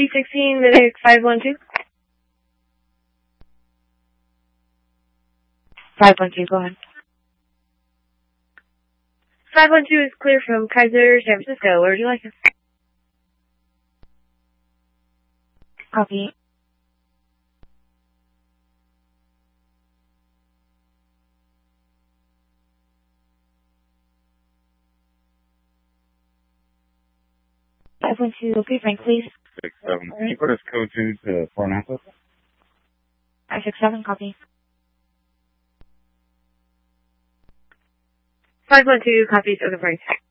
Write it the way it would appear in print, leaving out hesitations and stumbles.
316, Medic 512. 512, go ahead. 512 is clear from Kaiser, San Francisco. Where would you like us? Copy. Okay, Frank, please. 6-7. Can you put us code 2 to Fort Napa? 567, copy. 512 copies of the Frank.